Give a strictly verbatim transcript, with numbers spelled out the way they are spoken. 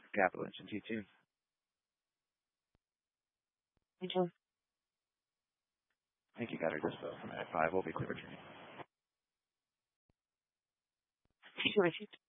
Capital Engine T two. Thank you. Thank you, got our dispo from At five will be clear for training. T two received.